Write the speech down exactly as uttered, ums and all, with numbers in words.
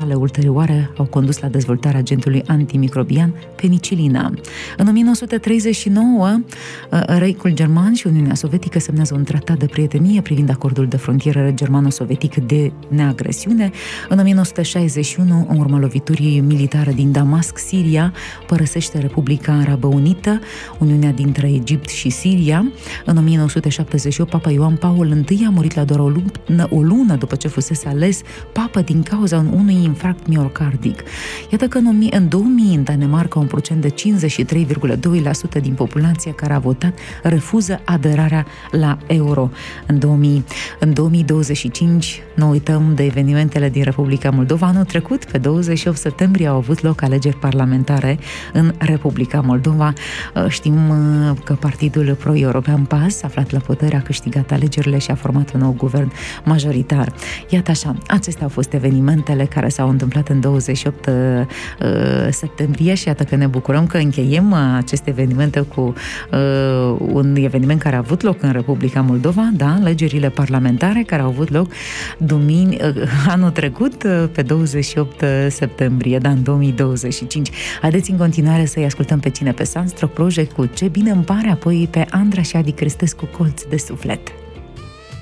sale ulterioare au condus la dezvoltarea agentului antimicrobian penicilina. În o mie nouă sute treizeci și nouă, Reichul German și Uniunea Sovietică semnează un tratat de prietenie privind acordul de frontieră germano-sovietic de neagresiune. În o mie nouă sute șaizeci și unu, în urma loviturii militare din Damasc, Siria părăsește Republica Arabă Unită, Uniunea dintre Egipt și Siria. În o mie nouă sute șaptezeci și opt, Papa Ioan Paul I a murit la doar o lună, o lună după ce fusese ales papă din cauza unui infarct miocardic. Iată că în, în două mii, în Danemarca, un procent de cincizeci și trei virgulă doi la sută din populația care a votat refuză aderarea la euro. În două mii, în două mii douăzeci și cinci, nu uităm de evenimentele din Republica Moldova. Anul trecut, pe douăzeci și opt septembrie, au avut loc alegeri parlamentare în Republica Moldova. Știm că partidul pro-european P A S, aflat la putere, a câștigat alegerile și a format un nou guvern majoritar. Iată așa, acestea au fost evenimentele care s-au întâmplat în douăzeci și opt septembrie și iată că ne bucurăm că încheiem aceste evenimente cu uh, un eveniment care a avut loc în Republica Moldova, da, alegerile parlamentare care au avut loc dumini, uh, anul trecut, uh, pe douăzeci și opt septembrie, da, în două mii douăzeci și cinci. Haideți în continuare să-i ascultăm pe cine? Pe Sunstroke Project cu Ce bine îmi pare, apoi pe Andra și Adi Cristescu, Colț de suflet.